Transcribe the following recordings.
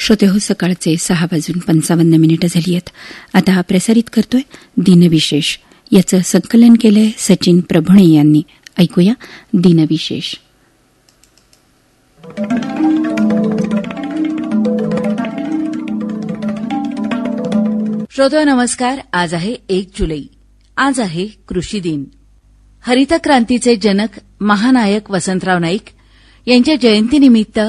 श्रोते हो, सकाळचे 6:55 झाली आहेत. आता प्रसारित करतोय दिनविशेष. याचं संकलन केलंय सचिन प्रभणे यांनी. ऐकूया दिनविशेष. श्रोतो नमस्कार. आज आहे 1 जुलै. आज आहे कृषी दिन. हरित क्रांतीचे जनक महानायक वसंतराव नाईक यांच्या जयंतीनिमित्त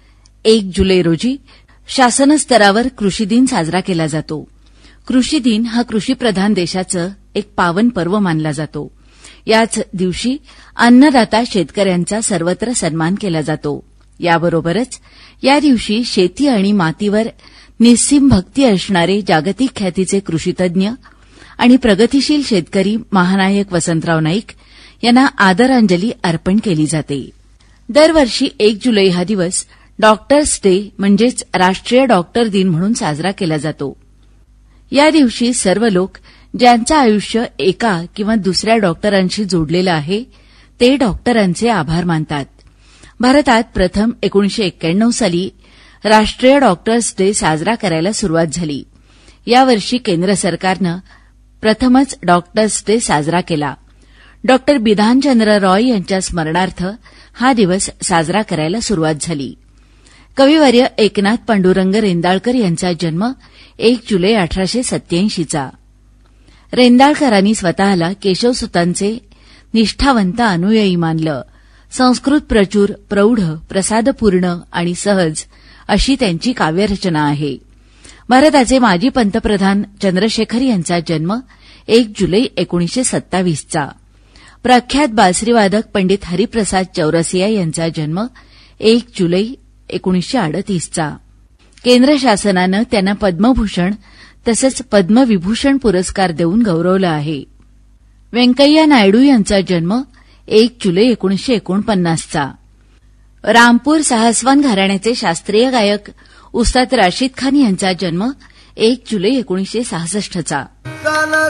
1 जुलै रोजी शासन स्तरावर कृषी दिन साजरा केला जातो. कृषी दिन हा कृषीप्रधान देशाचं एक पावन पर्व मानला जातो. याच दिवशी अन्नदाता शेतकऱ्यांचा सर्वत्र सन्मान केला जातो. याबरोबरच या दिवशी शेती आणि मातीवर निस्सीम भक्ती असणारे जागतिक ख्यातीचे कृषीतज्ञ आणि प्रगतिशील शेतकरी महानायक वसंतराव नाईक यांना आदरांजली अर्पण केली जाते. दरवर्षी 1 जुलै हा दिवस डॉक्टर्स डे म्हणजेच राष्ट्रीय डॉक्टर दिन म्हणून साजरा केला जातो. या दिवशी सर्व लोक ज्यांचं आयुष्य एका किंवा दुसऱ्या डॉक्टरांशी जोडलेलं आहे ते डॉक्टरांचे आभार मानतात. भारतात प्रथम 1991 साली राष्ट्रीय डॉक्टर्स डे साजरा करायला सुरुवात झाली. यावर्षी केंद्र सरकारनं प्रथमच डॉक्टर्स डे साजरा केला. डॉक्टर बिधानचंद्र रॉय यांच्या स्मरणार्थ हा दिवस साजरा करायला सुरुवात झाली. कविवर्य एकनाथ पांडुरंग रेंदाळकर यांचा जन्म 1 जुलै 1887चा. रेंदाळकरांनी स्वतःला केशवसुतांचे निष्ठावंत अनुयायी मानलं. संस्कृत प्रचूर, प्रौढ, प्रसादपूर्ण आणि सहज अशी त्यांची काव्यरचना आहे. भारताचे माजी पंतप्रधान चंद्रशेखर यांचा जन्म 1 जुलै 1927चा. प्रख्यात बासरीवादक पंडित हरिप्रसाद चौरसिया यांचा जन्म 1 जुलै 1938चा. केंद्र शासनानं त्यांना पद्मभूषण तसंच पद्मविभूषण पुरस्कार देऊन गौरवलं आहे. व्यंकय्या नायडू यांचा जन्म 1 जुलै 1949चा. रामपूर साहसवान घराण्याचे शास्त्रीय गायक उस्ताद राशीद खान यांचा जन्म 1 जुलै 1966चा.